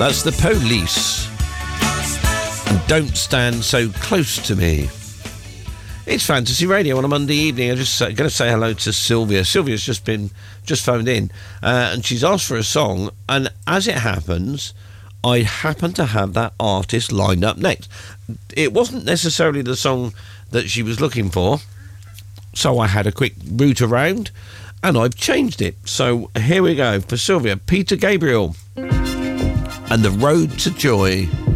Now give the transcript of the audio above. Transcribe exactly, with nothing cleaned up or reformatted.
That's The Police. And Don't Stand So Close to Me. It's Fantasy Radio on a Monday evening. I'm just uh, going to say hello to Sylvia. Sylvia's just been just phoned in, uh, and she's asked for a song. And as it happens, I happen to have that artist lined up next. It wasn't necessarily the song that she was looking for, so I had a quick route around, and I've changed it. So here we go for Sylvia, Peter Gabriel, and The Road to Joy.